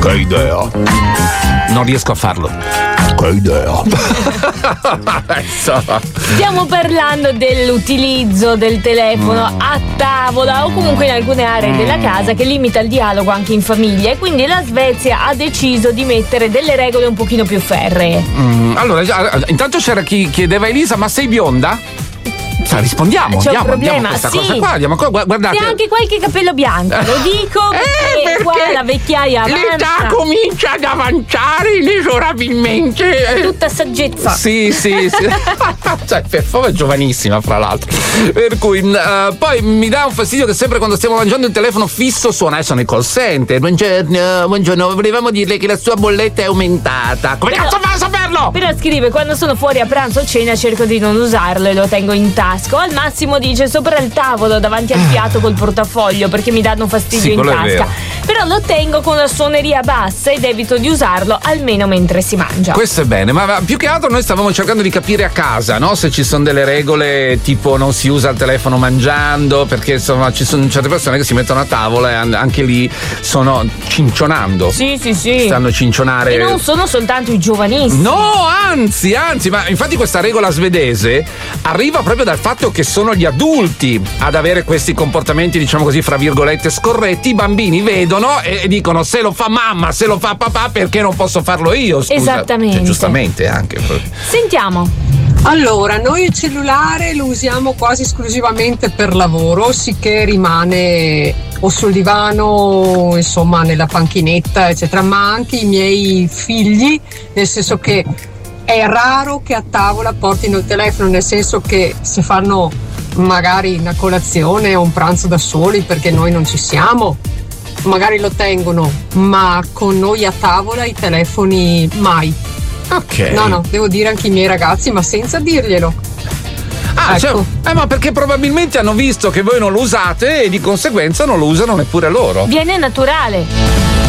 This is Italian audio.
Che idea. Non riesco a farlo. Che idea. Stiamo parlando dell'utilizzo del telefono a tavola o comunque in alcune aree della casa, che limita il dialogo anche in famiglia, e quindi la Svezia ha deciso di mettere delle regole un pochino più ferree. Allora, intanto c'era chi chiedeva: Elisa, ma sei bionda? Rispondiamo. C'è un andiamo problema, a questa sì. cosa qua. Andiamo qua, guardate. C'è anche qualche capello bianco, lo dico perché qua la vecchiaia avanza. L'età comincia ad avanzare inesorabilmente. Tutta saggezza. Sì. Cioè, per favore, è giovanissima, fra l'altro. Per cui poi mi dà un fastidio che sempre quando stiamo mangiando il telefono fisso suona. Sono i call center. Buongiorno, volevamo dirle che la sua bolletta è aumentata. Come cazzo fa a saperlo? Però scrive: quando sono fuori a pranzo o cena cerco di non usarlo e lo tengo in tasca. Al massimo dice sopra il tavolo davanti al piatto col portafoglio, perché mi danno fastidio in tasca. Però lo tengo con la suoneria bassa ed evito di usarlo almeno mentre si mangia. Questo è bene, ma più che altro noi stavamo cercando di capire a casa, no? Se ci sono delle regole tipo non si usa il telefono mangiando, perché insomma ci sono certe persone che si mettono a tavola e anche lì sono cincionando. Sì. Stanno cincionare. E non sono soltanto i giovanissimi. No, anzi, ma infatti questa regola svedese arriva proprio dal fatto che sono gli adulti ad avere questi comportamenti, diciamo così, fra virgolette, scorretti. I bambini vedono e dicono: se lo fa mamma, se lo fa papà, perché non posso farlo io? Scusa. Esattamente. Cioè, giustamente anche. Sentiamo. Allora, noi il cellulare lo usiamo quasi esclusivamente per lavoro, sicché rimane o sul divano, insomma, nella panchinetta, eccetera, ma anche i miei figli, nel senso che è raro che a tavola portino il telefono, nel senso che se fanno magari una colazione o un pranzo da soli perché noi non ci siamo, magari lo tengono, ma con noi a tavola i telefoni mai. Ok. No, devo dire anche i miei ragazzi, ma senza dirglielo. Ecco. Ma perché probabilmente hanno visto che voi non lo usate e di conseguenza non lo usano neppure loro. Viene naturale.